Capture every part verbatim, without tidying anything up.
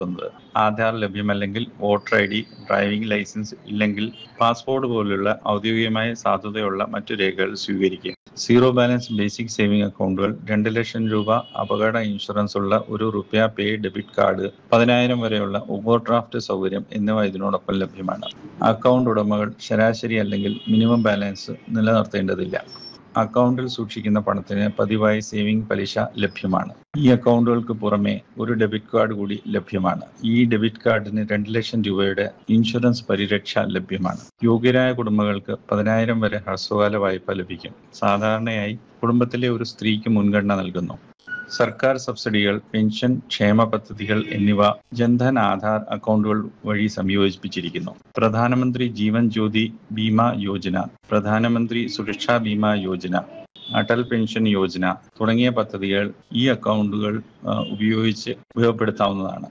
Aadhaar ലഭ്യമല്ലെങ്കിൽ voter I D, driving licence ഇല്ലെങ്കിൽ passport പോലുള്ള ഔദ്യോഗികമായ സാധുതയുള്ള മറ്റു രേഖകൾ സ്വീകരിക്കും. സീറോ ബാലൻസ് ബേസിക് സേവിംഗ് അക്കൗണ്ടുകൾ, രണ്ട് ലക്ഷം രൂപ അപകട ഇൻഷുറൻസ് ഉള്ള ഒരു റുപ്യ പേ ഡെബിറ്റ് കാർഡ്, പതിനായിരം വരെയുള്ള ഓവർ ഡ്രാഫ്റ്റ് സൗകര്യം എന്നിവ ഇതിനോടൊപ്പം ലഭ്യമാണ്. അക്കൗണ്ട് ഉടമകൾ ശരാശരി അല്ലെങ്കിൽ മിനിമം ബാലൻസ് നിലനിർത്തേണ്ടതില്ല. അക്കൗണ്ടിൽ സൂക്ഷിക്കുന്ന പണത്തിന് പതിവായി സേവിംഗ് പലിശ ലഭ്യമാണ്. ഈ അക്കൗണ്ടുകൾക്ക് പുറമെ ഒരു ഡെബിറ്റ് കാർഡ് കൂടി ലഭ്യമാണ്. ഈ ഡെബിറ്റ് കാർഡിന് രണ്ട് ലക്ഷം രൂപയുടെ ഇൻഷുറൻസ് പരിരക്ഷ ലഭ്യമാണ്. യോഗ്യരായ കുടുംബങ്ങൾക്ക് പതിനായിരം വരെ ഹ്രസ്വകാല വായ്പ ലഭിക്കും. സാധാരണയായി കുടുംബത്തിലെ ഒരു സ്ത്രീക്ക് മുൻഗണന നൽകുന്നു. സർക്കാർ സബ്സിഡികൾ, പെൻഷൻ, ക്ഷേമ പദ്ധതികൾ എന്നിവ ജൻധൻ ആധാർ അക്കൗണ്ടുകൾ വഴി സംയോജിപ്പിച്ചിരിക്കുന്നു. പ്രധാനമന്ത്രി ജീവൻ ജ്യോതി ബീമാ യോജന, പ്രധാനമന്ത്രി സുരക്ഷാ ബീമാ യോജന, അടൽ പെൻഷൻ യോജന തുടങ്ങിയ പദ്ധതികൾ ഈ അക്കൗണ്ടുകൾ ഉപയോഗിച്ച് ഉപയോഗപ്പെടുത്താവുന്നതാണ്.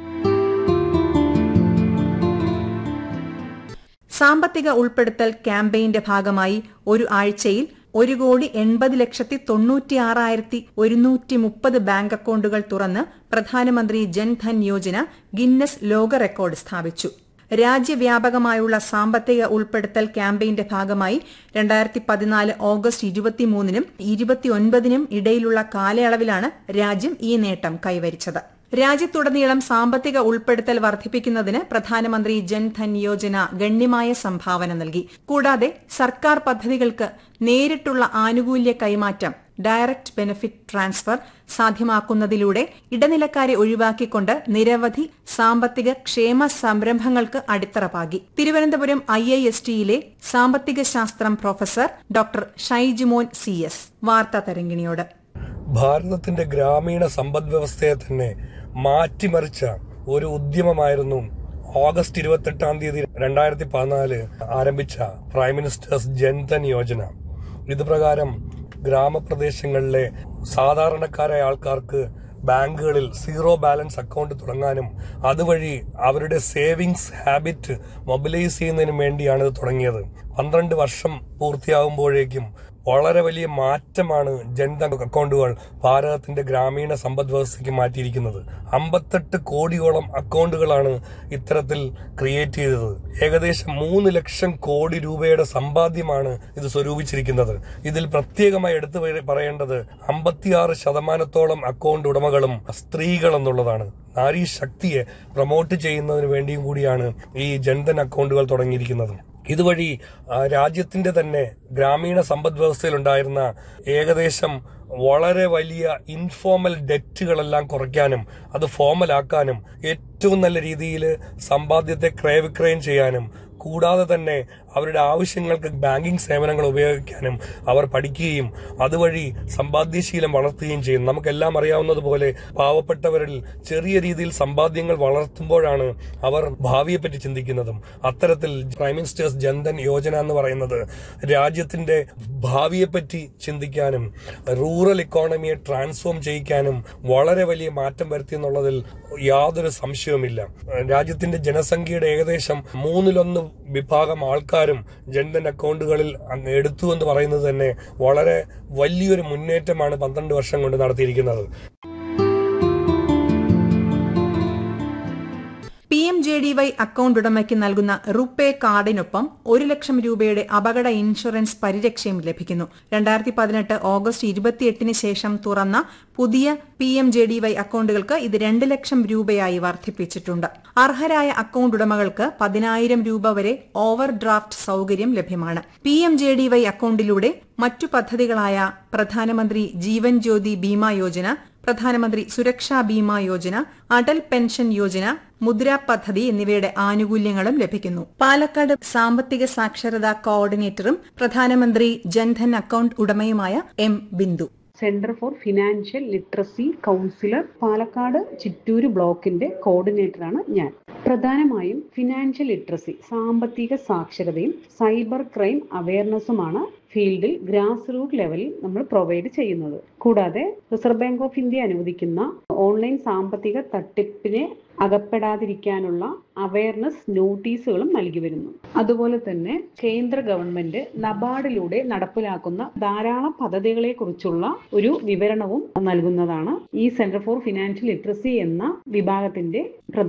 സാമ്പത്തിക ഉൾപ്പെടുത്തൽ ക്യാമ്പയിന്റെ ഭാഗമായി ഒരു ആഴ്ചയിൽ ഒരു കോടി എൺപത് ലക്ഷത്തി തൊണ്ണൂറ്റി ആറായിരത്തി ഒരുന്നൂറ്റി മുപ്പത് ബാങ്ക് അക്കൗണ്ടുകൾ തുറന്ന് പ്രധാനമന്ത്രി ജൻധൻ യോജന ഗിന്നസ് ലോക റെക്കോർഡ് സ്ഥാപിച്ചു. രാജ്യവ്യാപകമായുള്ള സാമ്പത്തിക ഉൾപ്പെടുത്തൽ ക്യാമ്പയിന്റെ ഭാഗമായി രണ്ടായിരത്തി പതിനാല് ഓഗസ്റ്റ് ഇരുപത്തിമൂന്നിനും ഇരുപത്തിയൊൻപതിനും ഇടയിലുള്ള കാലയളവിലാണ് രാജ്യം ഈ നേട്ടം കൈവരിച്ചത്. രാജ്യത്തുടനീളം സാമ്പത്തിക ഉൾപ്പെടുത്തൽ വർദ്ധിപ്പിക്കുന്നതിന് പ്രധാനമന്ത്രി ജൻധൻ യോജന ഗണ്യമായ സംഭാവന നൽകി. കൂടാതെ സർക്കാർ പദ്ധതികൾക്ക് നേരിട്ടുള്ള ആനുകൂല്യ കൈമാറ്റം, ഡയറക്ട് ബെനിഫിറ്റ് ട്രാൻസ്ഫർ സാധ്യമാക്കുന്നതിലൂടെ ഇടനിലക്കാരെ ഒഴിവാക്കിക്കൊണ്ട് നിരവധി സാമ്പത്തിക ക്ഷേമ സംരംഭങ്ങൾക്ക് അടിത്തറ പാകി. തിരുവനന്തപുരം ഐ ഐ എസ് ടിയിലെ സാമ്പത്തിക ശാസ്ത്രം professor doctor Shaijimon C S വാർത്താ തരംഗിണിയോട്. ഭാരതത്തിന്റെ ഗ്രാമീണ സമ്പദ് വ്യവസ്ഥയെ തന്നെ മാറ്റിമറിച്ച ഒരു ഉദ്യമമായിരുന്നു ഓഗസ്റ്റ് ഇരുപത്തെട്ടാം തീയതി രണ്ടായിരത്തി പതിനാല് ആരംഭിച്ച പ്രൈം മിനിസ്റ്റേഴ്സ് ജൻധൻ യോജന. ഇത് പ്രകാരം ഗ്രാമപ്രദേശങ്ങളിലെ സാധാരണക്കാരായ ആൾക്കാർക്ക് ബാങ്കുകളിൽ സീറോ ബാലൻസ് അക്കൗണ്ട് തുടങ്ങാനും അതുവഴി അവരുടെ സേവിങ്സ് ഹാബിറ്റ് മൊബിലൈസ് ചെയ്യുന്നതിനും വേണ്ടിയാണ് ഇത് തുടങ്ങിയത്. പന്ത്രണ്ട് വർഷം പൂർത്തിയാകുമ്പോഴേക്കും വളരെ വലിയ മാറ്റമാണ് ജൻധൻ അക്കൗണ്ടുകൾ ഭാരതത്തിന്റെ ഗ്രാമീണ സമ്പദ് വ്യവസ്ഥയ്ക്ക് മാറ്റിയിരിക്കുന്നത്. അമ്പത്തെട്ട് കോടിയോളം അക്കൗണ്ടുകളാണ് ഇത്തരത്തിൽ ക്രിയേറ്റ് ചെയ്തത്. ഏകദേശം മൂന്ന് ലക്ഷം കോടി രൂപയുടെ സമ്പാദ്യമാണ് ഇത് സ്വരൂപിച്ചിരിക്കുന്നത്. ഇതിൽ പ്രത്യേകമായി എടുത്തു പറയേണ്ടത് അമ്പത്തിയാറ് ശതമാനത്തോളം അക്കൗണ്ട് ഉടമകളും സ്ത്രീകൾ എന്നുള്ളതാണ്. നാരീ ശക്തിയെ പ്രൊമോട്ട് ചെയ്യുന്നതിന് വേണ്ടിയും കൂടിയാണ് ഈ ജൻധൻ അക്കൗണ്ടുകൾ തുടങ്ങിയിരിക്കുന്നത്. ഇതുവഴി രാജ്യത്തിന്റെ തന്നെ ഗ്രാമീണ സമ്പദ് വ്യവസ്ഥയിലുണ്ടായിരുന്ന ഏകദേശം വളരെ വലിയ ഇൻഫോർമൽ ഡെറ്റുകളെല്ലാം കുറയ്ക്കാനും അത് ഫോർമലാക്കാനും ഏറ്റവും നല്ല രീതിയിൽ സമ്പാദ്യത്തെ ക്രയവിക്രയം ചെയ്യാനും കൂടാതെ തന്നെ അവരുടെ ആവശ്യങ്ങൾക്ക് ബാങ്കിംഗ് സേവനങ്ങൾ ഉപയോഗിക്കാനും അവർ പഠിക്കുകയും അതുവഴി സമ്പാദ്യശീലം വളർത്തുകയും ചെയ്യും. നമുക്കെല്ലാം അറിയാവുന്നതുപോലെ പാവപ്പെട്ടവരിൽ ചെറിയ രീതിയിൽ സമ്പാദ്യങ്ങൾ വളർത്തുമ്പോഴാണ് അവർ ഭാവിയെപ്പറ്റി ചിന്തിക്കുന്നതും. അത്തരത്തിൽ പ്രൈം മിനിസ്റ്റേഴ്സ് ജൻധൻ യോജന എന്ന് പറയുന്നത് രാജ്യത്തിന്റെ ഭാവിയെപ്പറ്റി ചിന്തിക്കാനും റൂറൽ ഇക്കോണമിയെ ട്രാൻസ്ഫോം ചെയ്യിക്കാനും വളരെ വലിയ മാറ്റം വരുത്തിയെന്നുള്ളതിൽ യാതൊരു സംശയവുമില്ല. രാജ്യത്തിന്റെ ജനസംഖ്യയുടെ ഏകദേശം മൂന്നിലൊന്ന് വിഭാഗം ആൾക്കാരും ജൻധൻ അക്കൗണ്ടുകളിൽ എടുത്തു എന്ന് പറയുന്നത് തന്നെ വളരെ വലിയൊരു മുന്നേറ്റമാണ് പന്ത്രണ്ട് വർഷം കൊണ്ട് നടത്തിയിരിക്കുന്നത്. P M J D Y account ഉടമയ്ക്ക് നൽകുന്ന റുപേ കാർഡിനൊപ്പം ഒരു ലക്ഷം രൂപയുടെ അപകട ഇൻഷുറൻസ് പരിരക്ഷയും ലഭിക്കുന്നു. രണ്ടായിരത്തി പതിനെട്ട് ഓഗസ്റ്റ് ഇരുപത്തിയെട്ടിന് ശേഷം തുറന്ന പുതിയ P M J D Y അക്കൗണ്ടുകൾക്ക് ഇത് രണ്ട് ലക്ഷം രൂപയായി വർദ്ധിപ്പിച്ചിട്ടുണ്ട്. അർഹരായ അക്കൗണ്ട് ഉടമകൾക്ക് പതിനായിരം രൂപ വരെ ഓവർ ഡ്രാഫ്റ്റ് സൌകര്യം ലഭ്യമാണ്. P M J D Y അക്കൗണ്ടിലൂടെ മറ്റു പദ്ധതികളായ പ്രധാനമന്ത്രി ജീവൻ ജ്യോതി ബീമാ യോജന, പ്രധാനമന്ത്രി സുരക്ഷാ ബീമാ യോജന, അടൽ പെൻഷൻ യോജന, മുദ്ര പദ്ധതി എന്നിവയുടെ ആനുകൂല്യങ്ങളും ലഭിക്കുന്നു. പാലക്കാട് സാമ്പത്തിക സാക്ഷരതാ കോർഡിനേറ്ററും പ്രധാനമന്ത്രി Jan Dhan account ഉടമയുമായ M Bindu. Centre for financial literacy councillor Palakkad Chittur ബ്ലോക്കിന്റെ കോർഡിനേറ്ററാണ് ഞാൻ. പ്രധാനമായും ഫിനാൻഷ്യൽ ലിറ്ററസി, സാമ്പത്തിക സാക്ഷരതയും സൈബർ ക്രൈം അവയർനെസ്സുമാണ് ഫീൽഡിൽ ഗ്രാസ് റൂട്ട് ലെവലിൽ നമ്മൾ പ്രൊവൈഡ് ചെയ്യുന്നത്. കൂടാതെ റിസർവ് ബാങ്ക് ഓഫ് ഇന്ത്യ അനുവദിക്കുന്ന ഓൺലൈൻ സാമ്പത്തിക തട്ടിപ്പിനെ അകപ്പെടാതിരിക്കാനുള്ള അവയർനെസ് നോട്ടീസുകളും നൽകി വരുന്നു. അതുപോലെ തന്നെ കേന്ദ്ര ഗവൺമെന്റ് നബാർഡിലൂടെ നടപ്പിലാക്കുന്ന ധാരാളം പദ്ധതികളെ കുറിച്ചുള്ള ഒരു വിവരണവും നൽകുന്നതാണ് ഈ സെന്റർ ഫോർ ഫിനാൻഷ്യൽ ലിറ്ററസി എന്ന വിഭാഗത്തിന്റെ